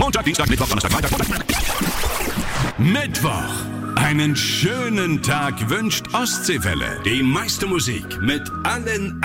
Montag, Dienstag, Mittwoch, Donnerstag, Freitag. Mittwoch. Einen schönen Tag wünscht Ostseewelle. Die meiste Musik mit allen